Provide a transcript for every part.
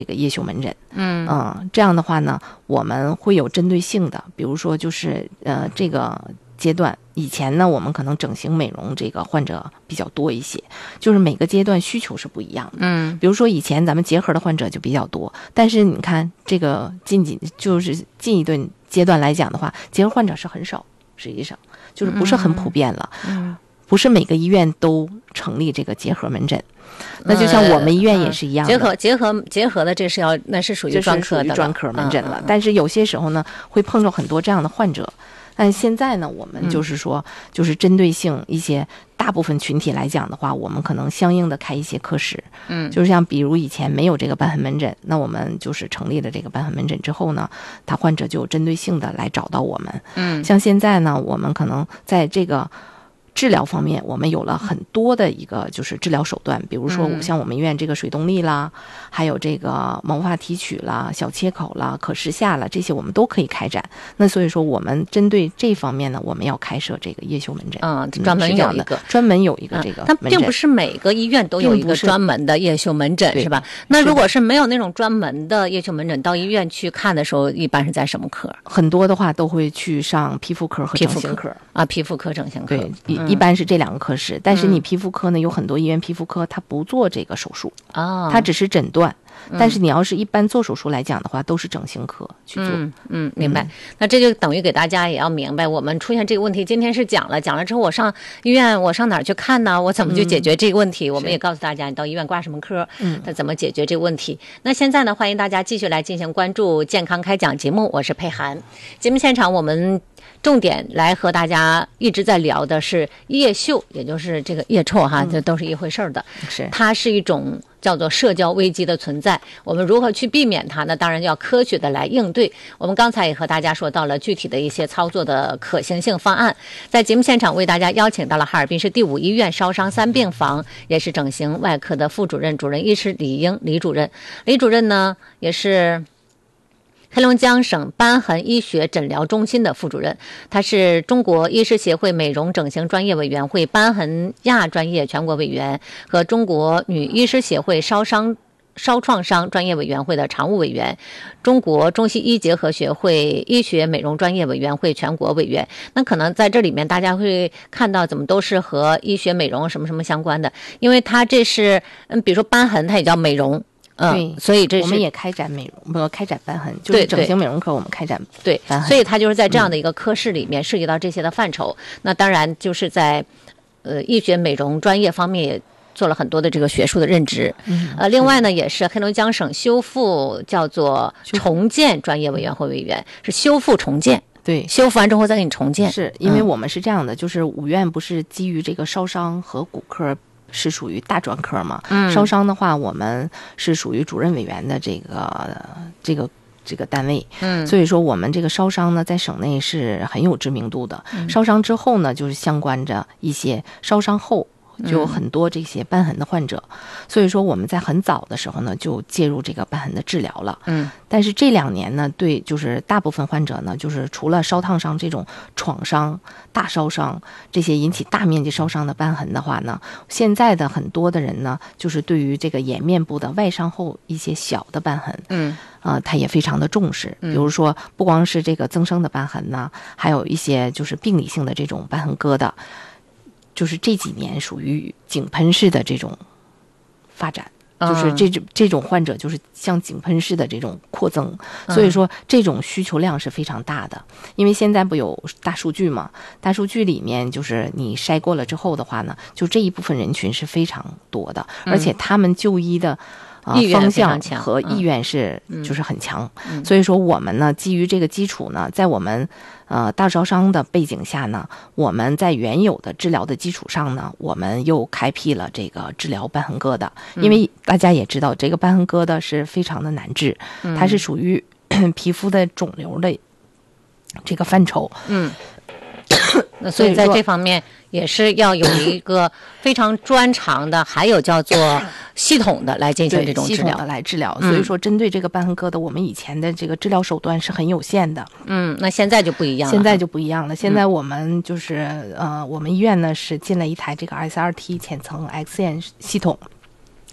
个叶锈门诊。这样的话呢，我们会有针对性的，比如说就是这个阶段，以前呢我们可能整形美容这个患者比较多一些，就是每个阶段需求是不一样的。比如说以前咱们结核的患者就比较多，但是你看这个近一段阶段来讲的话，结核患者是很少，实际上就是不是很普遍了。不是每个医院都成立这个结核门诊。那就像我们医院也是一样的， 结合的这是那是属于专科的专科门诊了。但是有些时候呢，会碰到很多这样的患者。但现在呢，我们就是说，就是针对性一些大部分群体来讲的话，我们可能相应的开一些科室。就是像比如以前没有这个瘢痕门诊，那我们就是成立了这个瘢痕门诊之后呢，他患者就有针对性的来找到我们。像现在呢，我们可能在这个治疗方面，我们有了很多的一个就是治疗手段，比如说像我们医院这个水动力啦，还有这个毛发提取啦、小切口啦、可视下啦，这些我们都可以开展。那所以说，我们针对这方面呢，我们要开设这个叶锈门诊。 专门有一个这个门诊。 它并不是每个医院都有一个专门的叶锈门诊，是吧？那如果是没有那种专门的叶锈门诊，到医院去看的时候，一般是在什么科？ 很多的话都会去上皮肤科和整形科皮肤科、整形科。 对。一般是这两个科室，但是你皮肤科呢，有很多医院皮肤科它不做这个手术，它只是诊断。但是你要是一般做手术来讲的话，都是整形科去做。 明白。那这就等于给大家也要明白，我们出现这个问题，今天是讲了之后，我上医院，我上哪儿去看呢？我怎么去解决这个问题？我们也告诉大家，你到医院挂什么科，那怎么解决这个问题？那现在呢，欢迎大家继续来进行关注健康开讲节目，我是佩涵。节目现场我们重点来和大家一直在聊的是叶锈，也就是这个腋臭哈，这都是一回事的。它是一种叫做社交危机的存在，我们如何去避免它呢？当然要科学的来应对。我们刚才也和大家说到了具体的一些操作的可行性方案。在节目现场为大家邀请到了哈尔滨市第5医院烧伤3病房，也是整形外科的副主任、主任医师李英李主任。李主任呢，也是黑龙江省瘢痕医学诊疗中心的副主任，他是中国医师协会美容整形专业委员会瘢痕亚专业全国委员和中国女医师协会烧创伤专业委员会的常务委员，中国中西医结合学会医学美容专业委员会全国委员。那可能在这里面大家会看到怎么都是和医学美容什么什么相关的，因为它这是比如说瘢痕它也叫美容。 对， 所以这是我们也开展美容，开展瘢痕，就是整形美容科我们开展对瘢痕，所以它就是在这样的一个科室里面涉及到这些的范畴。那当然就是在医学美容专业方面也做了很多的这个学术的认知。另外呢，也是黑龙江省修复叫做重建专业委员会委员，是修复重建。对，修复完之后再给你重建。 是因为我们是这样的，就是5院不是基于这个烧伤和骨科是属于大专科嘛？烧伤的话，我们是属于主任委员的这个单位。所以说我们这个烧伤呢，在省内是很有知名度的。烧伤之后呢，就是相关着一些烧伤后就有很多这些瘢痕的患者，所以说我们在很早的时候呢就介入这个瘢痕的治疗了。但是这2年呢，对，就是大部分患者呢，就是除了烧烫伤这种创伤、大烧伤这些引起大面积烧伤的瘢痕的话呢，现在的很多的人呢，就是对于这个颜面部的外伤后一些小的瘢痕，他也非常的重视。比如说，不光是这个增生的瘢痕呢，还有一些就是病理性的这种瘢痕疙瘩。就是这几年属于井喷式的这种发展，就是这种患者就是像井喷式的这种扩增，所以说这种需求量是非常大的。因为现在不有大数据嘛，大数据里面就是你筛过了之后的话呢，就这一部分人群是非常多的，而且他们就医的方向和意愿是就是很强。所以说我们呢，基于这个基础呢，在我们大烧伤的背景下呢，我们在原有的治疗的基础上呢，我们又开辟了这个治疗瘢痕疙瘩。因为大家也知道，这个瘢痕疙瘩是非常的难治，它是属于皮肤的肿瘤的这个范畴。 那所以在这方面也是要有一个非常专长的，还有叫做系统的来进行这种治疗， 系统的来治疗。所以说，针对这个瘢痕疙瘩，我们以前的这个治疗手段是很有限的。 那现在就不一样了。 现在我们就是我们医院呢是进了一台这个 SRT 浅层 X 线系统。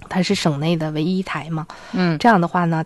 它是省内的唯一一台嘛。 嗯， 这样的话呢，